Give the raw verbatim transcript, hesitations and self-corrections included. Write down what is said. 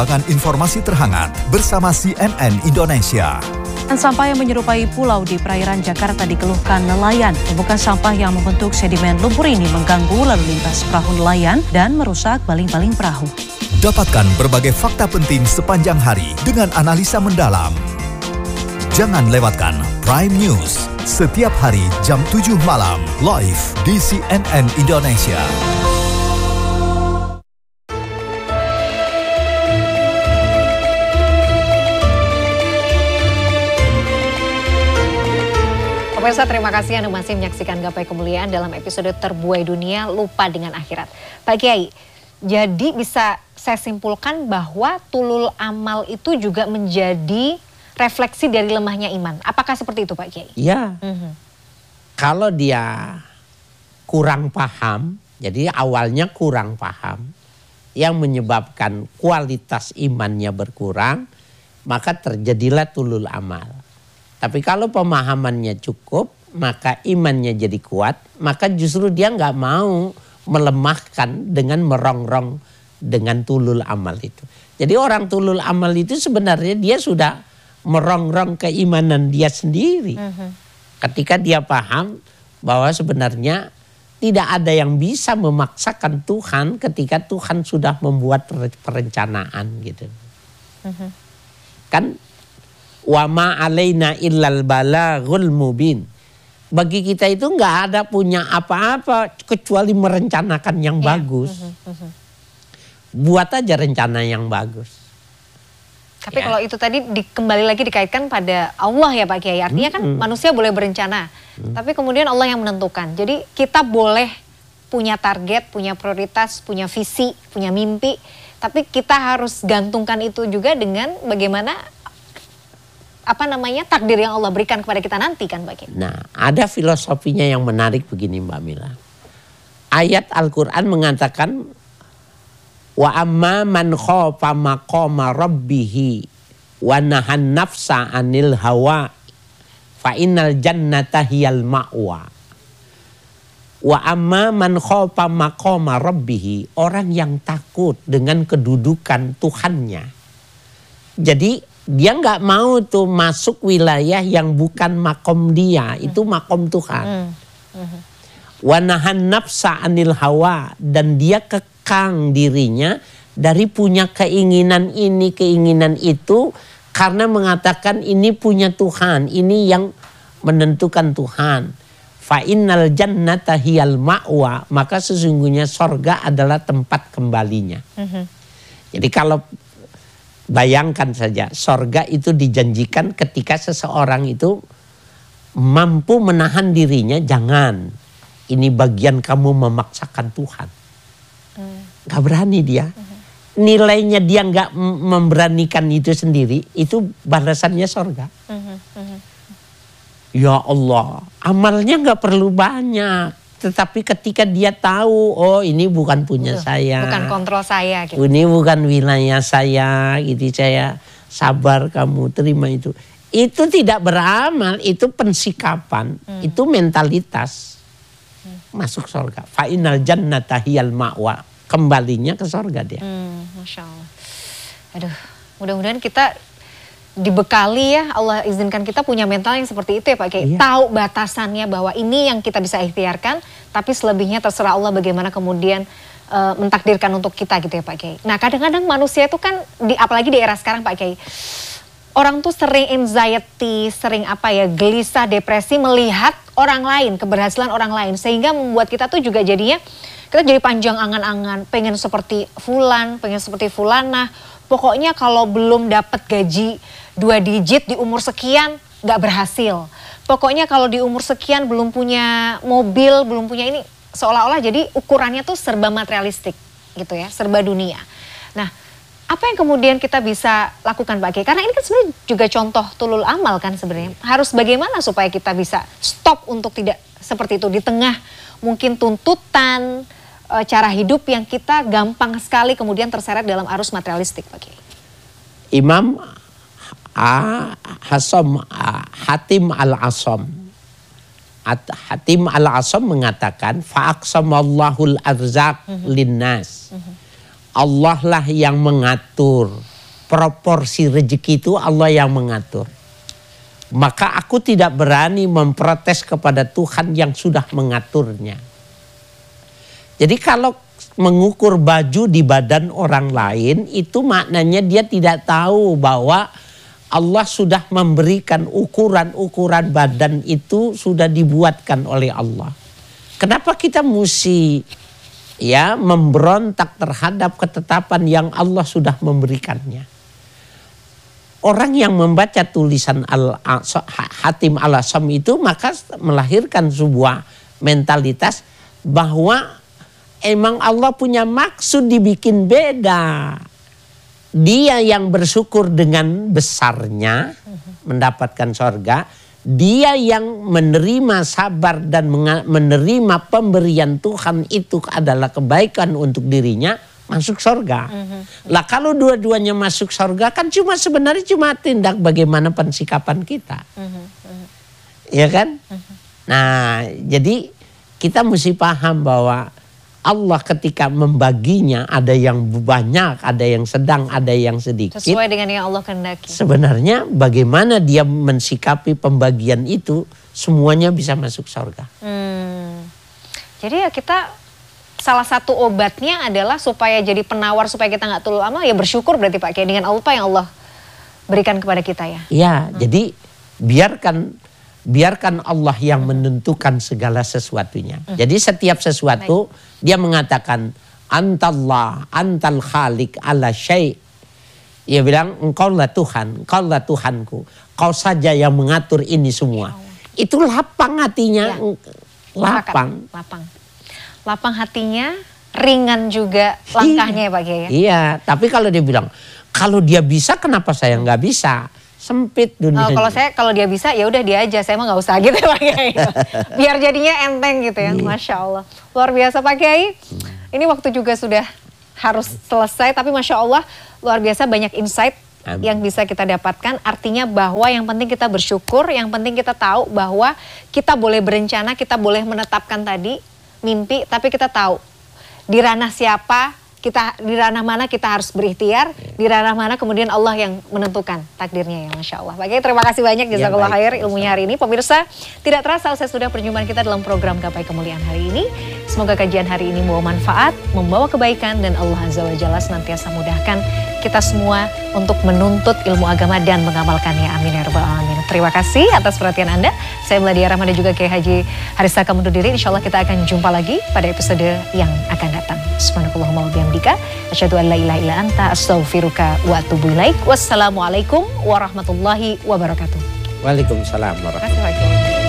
Akan informasi terhangat bersama C N N Indonesia. Sampah yang menyerupai pulau di perairan Jakarta dikeluhkan nelayan. Tumpukan sampah yang membentuk sedimen lumpur ini mengganggu lalu lintas perahu nelayan dan merusak baling-baling perahu. Dapatkan berbagai fakta penting sepanjang hari dengan analisa mendalam. Jangan lewatkan Prime News setiap hari jam tujuh malam live di C N N Indonesia. Pemirsa, terima kasih Anda masih menyaksikan Gapai Kemuliaan dalam episode Terbuai Dunia Lupa Dengan Akhirat. Pak Kiai, jadi bisa saya simpulkan bahwa tulul amal itu juga menjadi refleksi dari lemahnya iman. Apakah seperti itu Pak Kiai? Iya. Mm-hmm. Kalau dia kurang paham, jadi awalnya kurang paham, yang menyebabkan kualitas imannya berkurang, maka terjadilah tulul amal. Tapi kalau pemahamannya cukup, maka imannya jadi kuat, maka justru dia nggak mau melemahkan dengan merongrong dengan tulul amal itu. Jadi orang tulul amal itu sebenarnya dia sudah merongrong keimanan dia sendiri. Uh-huh. Ketika dia paham bahwa sebenarnya tidak ada yang bisa memaksakan Tuhan ketika Tuhan sudah membuat perencanaan gitu. Uh-huh. Kan wa ma alaina illal balaghul mubin. Bagi kita itu nggak ada punya apa-apa kecuali merencanakan yang ya. bagus. Uh-huh, uh-huh. Buat aja rencana yang bagus. Tapi ya. Kalau itu tadi di, kembali lagi dikaitkan pada Allah ya Pak Kiai. Artinya kan hmm. manusia boleh berencana, hmm. tapi kemudian Allah yang menentukan. Jadi kita boleh punya target, punya prioritas, punya visi, punya mimpi. Tapi kita harus gantungkan itu juga dengan bagaimana apa namanya takdir yang Allah berikan kepada kita nanti kan Pak Kiai. Nah, ada filosofinya yang menarik begini Mbak Mila. Ayat Al-Quran mengatakan wa amma man khafa maqama rabbih wa nahan nafsa anil hawa fa innal jannata hiyal ma'wa. Wa amma man khafa maqama rabbih, orang yang takut dengan kedudukan Tuhannya. Jadi dia nggak mau tuh masuk wilayah yang bukan makom dia, hmm. itu makom Tuhan. Hmm. Hmm. Wa nahan nafsa anil hawa, dan dia kekang dirinya dari punya keinginan ini, keinginan itu, karena mengatakan ini punya Tuhan, ini yang menentukan Tuhan. Fa innal jannata hiyal ma'wa, maka sesungguhnya sorga adalah tempat kembalinya. Hmm. Jadi kalau bayangkan saja, sorga itu dijanjikan ketika seseorang itu mampu menahan dirinya. Jangan, ini bagian kamu memaksakan Tuhan. Hmm. Gak berani dia. Hmm. Nilainya dia gak memberanikan itu sendiri, itu balasannya sorga. Hmm. Hmm. Ya Allah, amalnya gak perlu banyak. Tetapi ketika dia tahu, oh ini bukan punya uh, saya. Bukan kontrol saya. Gitu. Ini bukan wilayah saya, gitu saya sabar kamu terima itu. Itu tidak beramal, itu pensikapan, hmm. itu mentalitas. Hmm. Masuk surga. Fa innal jannata hiyal ma'wa. Kembalinya ke surga dia. Hmm, Masya Allah. Aduh, mudah-mudahan kita dibekali ya, Allah izinkan kita punya mental yang seperti itu ya Pak Kiai. Iya. Tahu batasannya bahwa ini yang kita bisa ikhtiarkan, tapi selebihnya terserah Allah bagaimana kemudian e, mentakdirkan untuk kita gitu ya Pak Kiai. Nah kadang-kadang manusia itu kan, di, apalagi di era sekarang Pak Kiai, orang tuh sering anxiety, sering apa ya, gelisah, depresi melihat orang lain, keberhasilan orang lain. Sehingga membuat kita tuh juga jadinya, kita jadi panjang angan-angan, pengen seperti fulan, pengen seperti fulanah. Pokoknya kalau belum dapat gaji dua digit di umur sekian gak berhasil. Pokoknya kalau di umur sekian belum punya mobil, belum punya ini, seolah-olah jadi ukurannya tuh serba materialistik gitu ya, serba dunia. Nah, apa yang kemudian kita bisa lakukan Pak Kiai? Karena ini kan sebenarnya juga contoh tulul amal kan sebenarnya. Harus bagaimana supaya kita bisa stop untuk tidak seperti itu di tengah mungkin tuntutan, cara hidup yang kita gampang sekali kemudian terseret dalam arus materialistik Pak Kiai. Imam A. Hasom A. Hatim Al-Asom Hatim Al-Asom mengatakan fa'aqsamallahul arzaq mm-hmm. linnas. Mm-hmm. Allah lah yang mengatur proporsi rezeki itu Allah yang mengatur. Maka aku tidak berani memprotes kepada Tuhan yang sudah mengaturnya. Jadi kalau mengukur baju di badan orang lain itu maknanya dia tidak tahu bahwa Allah sudah memberikan ukuran-ukuran badan itu sudah dibuatkan oleh Allah. Kenapa kita mesti ya memberontak terhadap ketetapan yang Allah sudah memberikannya? Orang yang membaca tulisan al Hatim al-Asam itu maka melahirkan sebuah mentalitas bahwa emang Allah punya maksud dibikin beda. Dia yang bersyukur dengan besarnya mendapatkan sorga. Dia yang menerima sabar dan menerima pemberian Tuhan itu adalah kebaikan untuk dirinya, masuk sorga. Lah kalau dua-duanya masuk sorga kan cuma sebenarnya cuma tindak bagaimana pensikapan kita. Ya kan? Nah jadi kita mesti paham bahwa Allah ketika membaginya ada yang banyak, ada yang sedang, ada yang sedikit. Sesuai dengan yang Allah kehendaki. Sebenarnya bagaimana dia mensikapi pembagian itu semuanya bisa masuk surga. Hmm. Jadi ya kita salah satu obatnya adalah supaya jadi penawar supaya kita nggak tulul amal ya bersyukur berarti Pak Kiai dengan apa yang Allah berikan kepada kita ya. Iya, hmm. jadi biarkan biarkan Allah yang menentukan segala sesuatunya. Hmm. Jadi setiap sesuatu Baik. Dia mengatakan antallah, antal khaliq ala syai'. Dia bilang engkaulah Tuhan, engkaulah Tuhanku. Kau saja yang mengatur ini semua. Ya itu lapang hatinya, ya. lapang. Lapang. Lapang hatinya, ringan juga langkahnya ya Pak Kiai. Iya, tapi kalau dia bilang kalau dia bisa kenapa saya nggak bisa? Sempit dunia. Oh, kalau saya kalau dia bisa ya udah dia aja, saya mah nggak usah gitu Pak Kiai. Biar jadinya enteng gitu ya. Masya Allah. Luar biasa Pak Kiai. Ini waktu juga sudah harus selesai tapi Masya Allah luar biasa banyak insight Amin. Yang bisa kita dapatkan. Artinya bahwa yang penting kita bersyukur, yang penting kita tahu bahwa kita boleh berencana, kita boleh menetapkan tadi mimpi, tapi kita tahu di ranah siapa, kita di ranah mana kita harus berikhtiar, di ranah mana kemudian Allah yang menentukan takdirnya ya Masya Allah. Pak Kiai terima kasih banyak jazakallah ya, khair ilmunya hari ini. Pemirsa tidak terasa usai sudah perjumpaan kita dalam program Gapai Kemuliaan hari ini. Semoga kajian hari ini membawa manfaat, membawa kebaikan dan Allah Azza wa Jalla senantiasa mudahkan kita semua untuk menuntut ilmu agama dan mengamalkannya. Amin ya rabbal alamin. Terima kasih atas perhatian Anda. Saya Meladia Rahma dan juga Kiai Haji Haris Saka undur diri. Insya Allah kita akan jumpa lagi pada episode yang akan datang. Subhanakallahumma wa bihamdika asyhadu an la ilaha illa anta astaghfiruka wa atubu ilaik. Wassalamualaikum warahmatullahi wabarakatuh. Waalaikumsalam warahmatullahi wabarakatuh.